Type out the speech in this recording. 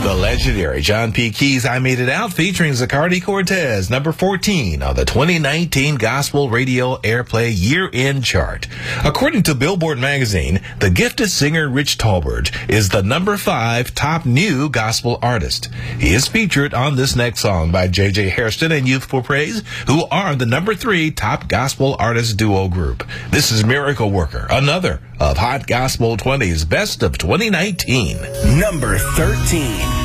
The legendary John P. Key's I Made It Out featuring Zacardi Cortez, number 14 on the 2019 Gospel Radio Airplay Year-End Chart. According to Billboard magazine, the gifted singer Rich Tolbert is the number 5 top new gospel artist. He is featured on this next song by J.J. Hairston and Youthful Praise, who are the number 3 top gospel artist duo group. This is Miracle Worker, another of Hot Gospel 20's Best of 2019. Number 13.